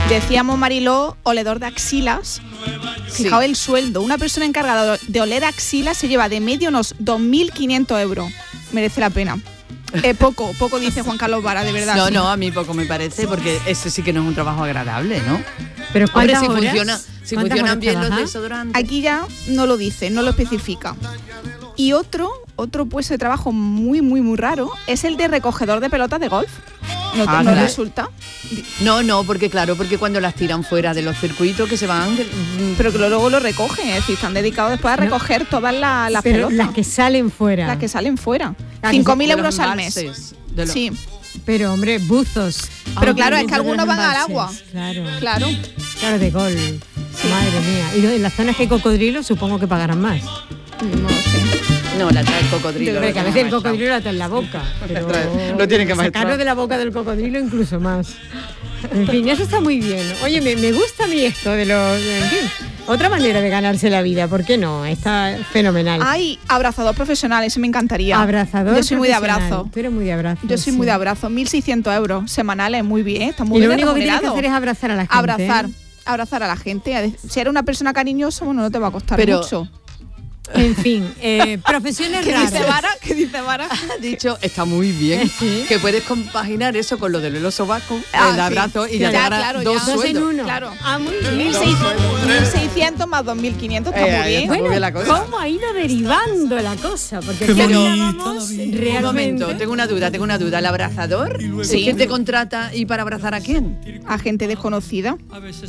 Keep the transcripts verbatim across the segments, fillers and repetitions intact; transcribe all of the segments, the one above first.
Decíamos, Mariló, oledor de axilas. Sí. Fijaos el sueldo. Una persona encargada de oler axilas se lleva de medio unos dos mil quinientos euros. Merece la pena. Eh, poco, poco dice Juan Carlos Vara, de verdad. No, sí. no, a mí poco me parece, porque eso sí que no es un trabajo agradable, ¿no? Pero Hombre, ¿cuántas si, horas? funciona, si ¿Cuántas funcionan horas bien los trabaja? desodorantes. Aquí ya no lo dice, no lo especifica. Y otro, otro puesto de trabajo muy, muy, muy raro es el de recogedor de pelotas de golf. ¿No, te- Ah, no claro. resulta? No, no, porque claro, porque cuando las tiran fuera de los circuitos que se van... Pero que luego lo recogen, es decir, están dedicados después a No. recoger todas la- las Pero pelotas. las que salen fuera. Las que salen fuera. Las que cinco se- mil de los euros al mes. embalses, de los- Sí, Pero, hombre, buzos. Pero Ah, claro, es buzos que algunos de los van al embalses. agua. Claro, claro. claro, de golf. Madre mía. Y en las zonas que hay cocodrilos supongo que pagarán más. No lo sé. No, la trae el cocodrilo. Hombre, lo que a tiene veces el maestrado. cocodrilo la trae en la boca. Pero Lo tienen que maestrar. sacarlo de la boca del cocodrilo incluso más. En fin, eso está muy bien. Oye, me, me gusta a mí esto de los... En fin, otra manera de ganarse la vida, ¿por qué no? Está fenomenal. Hay abrazador profesional, eso me encantaría. Abrazador Yo soy muy de profesional. abrazo. Tú eres muy de abrazo. Yo soy sí. muy de abrazo. mil seiscientos euros semanales, muy bien. Está muy Y lo bien único que tienes que remunerado. hacer es abrazar a la gente. Abrazar. ¿eh? Abrazar a la gente. Si eres una persona cariñosa, bueno, no te va a costar Pero- mucho. En fin, eh, profesiones ¿Qué raras. dice Vara? ¿Qué dice Vara? Ha dicho, está muy bien, Sí. que puedes compaginar eso con lo del los sobacos, Ah, el sí. abrazo, y Ya, ya te dará claro, dos ya. Dos en sueldos. uno. Claro. Ah, muy bien. mil seiscientos más dos mil quinientos está Eh, muy ahí bien. está. Muy Bueno, bien la cosa. ¿cómo ha ido derivando la cosa? Porque Qué aquí bonito hablábamos la vida. Un realmente... momento, tengo una duda, tengo una duda. ¿El abrazador? Sí. ¿Quién te contrata y para abrazar a quién? A gente desconocida.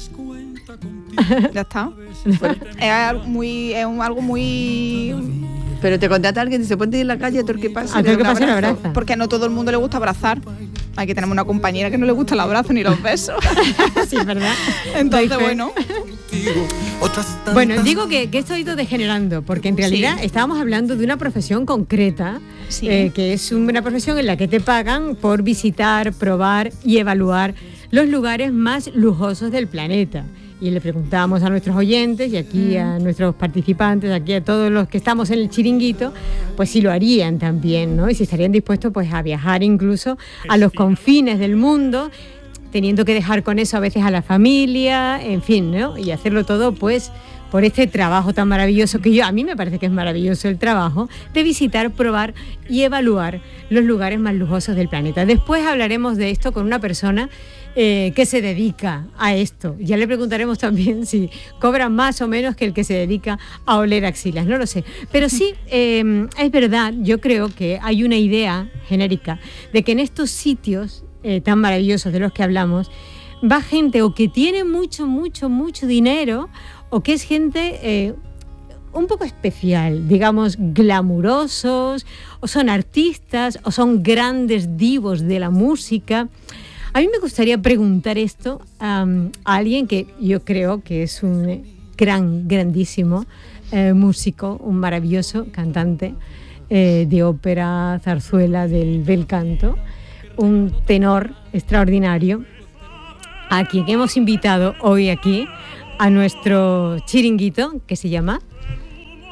Ya está. Es algo muy, es un- algo muy. Pero te contrata alguien y se pone en la calle a todo el que pasa. A todo el que le da un pase le abrazo. abraza. Porque no todo el mundo le gusta abrazar. Hay que tener una compañera que no le gusta el abrazo ni los besos. Sí, ¿verdad? Entonces, Doy fe. bueno. Bueno, digo que, que esto ha ido degenerando, porque en realidad Sí. estábamos hablando de una profesión concreta, Sí. eh, que es una profesión en la que te pagan por visitar, probar y evaluar los lugares más lujosos del planeta. Y le preguntábamos a nuestros oyentes y aquí a nuestros participantes, aquí a todos los que estamos en el chiringuito, pues si lo harían también, ¿no? Y si estarían dispuestos pues a viajar incluso a los confines del mundo, teniendo que dejar con eso a veces a la familia, en fin, ¿no? Y hacerlo todo pues por este trabajo tan maravilloso que yo, a mí me parece que es maravilloso el trabajo de visitar, probar y evaluar los lugares más lujosos del planeta. Después hablaremos de esto con una persona eh, que se dedica a esto. Ya le preguntaremos también si cobra más o menos que el que se dedica a oler axilas, no lo sé. Pero sí, eh, es verdad, yo creo que hay una idea genérica de que en estos sitios eh, tan maravillosos de los que hablamos, va gente o que tiene mucho, mucho, mucho dinero o que es gente eh, un poco especial, digamos, glamurosos, o son artistas, o son grandes divos de la música. A mí me gustaría preguntar esto um, a alguien que yo creo que es un gran, grandísimo eh, músico, un maravilloso cantante eh, de ópera, zarzuela, del bel canto, un tenor extraordinario, a quien hemos invitado hoy aquí a nuestro chiringuito, que se llama